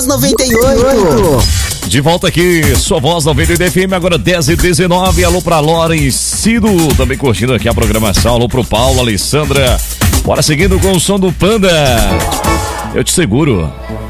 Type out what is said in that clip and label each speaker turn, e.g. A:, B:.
A: Voz 98.
B: De volta aqui, sua Voz 98 FM, agora 10h19. Alô pra Loren Cido, também curtindo aqui a programação. Alô pro Paulo, Alessandra. Bora seguindo com o som do Panda. Eu te seguro.